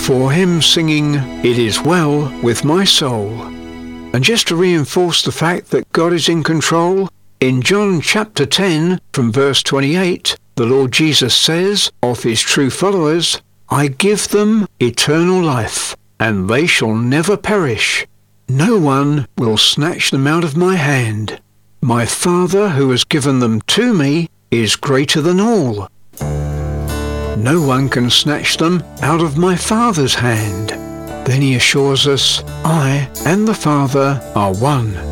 for him singing, "It is well with my soul." And just to reinforce the fact that God is in control, in John chapter 10, from verse 28, the Lord Jesus says of his true followers, "I give them eternal life, and they shall never perish. No one will snatch them out of my hand. My Father who has given them to me is greater than all. No one can snatch them out of my Father's hand." Then he assures us, "I and the Father are one."